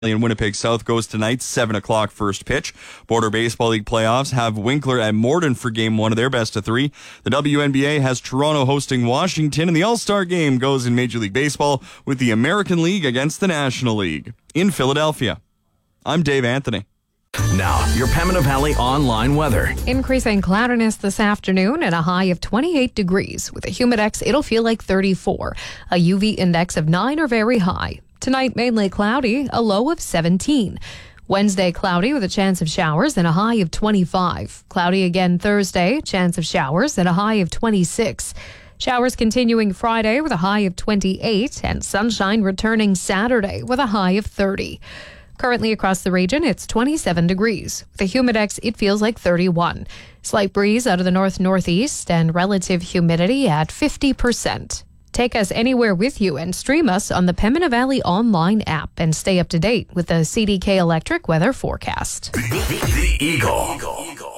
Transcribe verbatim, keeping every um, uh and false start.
And Winnipeg South goes tonight, seven o'clock first pitch. Border Baseball League playoffs have Winkler at Morden for game one of their best of three. The W N B A has Toronto hosting Washington, and the All-Star game goes in Major League Baseball with the American League against the National League. In Philadelphia, I'm Dave Anthony. Now, your Pembina Valley online weather. Increasing cloudiness this afternoon and a high of twenty-eight degrees. With a humidex, it'll feel like thirty-four. A U V index of nine or very high. Tonight, mainly cloudy, a low of seventeen. Wednesday, cloudy with a chance of showers and a high of twenty-five. Cloudy again Thursday, chance of showers and a high of twenty-six. Showers continuing Friday with a high of twenty-eight, and sunshine returning Saturday with a high of thirty. Currently across the region, it's twenty-seven degrees. With a humidex, it feels like thirty-one. Slight breeze out of the north-northeast and relative humidity at fifty percent. Take us anywhere with you and stream us on the Pembina Valley online app and stay up to date with the C D K Electric weather forecast. The, the, the Eagle. Eagle.